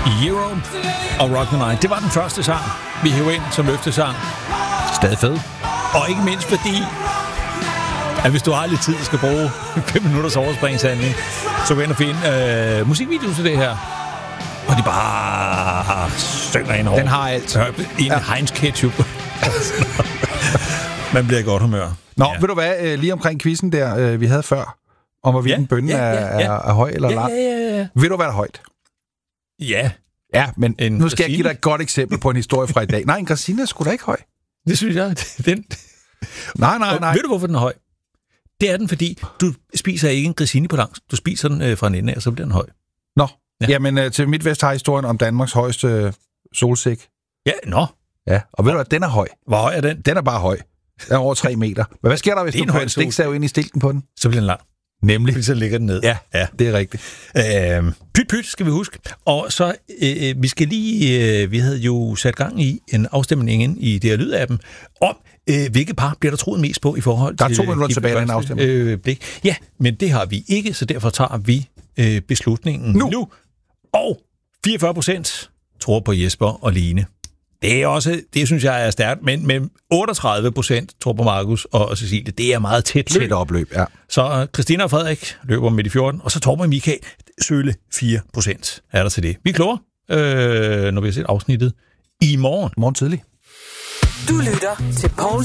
Euro og Rock the Night. Det var den første sang, vi hævde ind som løftesang. Stadig fed. Og ikke mindst fordi, at hvis du har lidt tid, skal bruge 5 minutters overspringshandling, så gå ind og finde musikvideo til det her. Og de bare synger ind over. Den har alt. En Heinz ketchup. Man bliver i godt humør. Nå, ved du hvad, lige omkring quizzen der, vi havde før, om hvorvidt en bønne er høj eller lang. Ja. Ved du, hvad der er højt? Ja. Ja, men en nu skal Græsine. jeg give dig et godt eksempel på en historie fra i dag. Nej, en Græsine er sgu da ikke høj. Det synes jeg. Den. Nej. Ved du, hvorfor den er høj? Det er den, fordi du spiser ikke en Græsine på langs. Du spiser den fra en ende af, og så bliver den høj. Nå, ja. Jamen til MidtVest har historien om Danmarks højeste solsæk. Ja, nå. Ja, og ved du hvad, den er høj. Hvor høj er den? Den er bare høj. Den er over 3 meter. Men hvad sker der, hvis du får en stiksav ind i stilken på den? Så bliver den lang. Nemlig. Fordi så ligger den ned. Ja, det er rigtigt. Pyt, skal vi huske. Og så, vi skal lige... vi havde jo sat gang i en afstemning inde i DR-lydappen om, hvilke par bliver der troet mest på i forhold til... Der er 2 minutter tilbage af den afstemning. Ja, men det har vi ikke, så derfor tager vi beslutningen nu. Og 44% tror på Jesper og Line. Det er også, det synes jeg er stærkt, men 38% tror på Markus og Cecilie. Det er meget tæt løb. Tæt opløb, ja. Så Christina og Frederik løber med de 14, og så Torben og Michael Søle 4% er der til det. Vi er klogere, når vi har set afsnittet i morgen. Morgen tidlig. Du lytter til Poul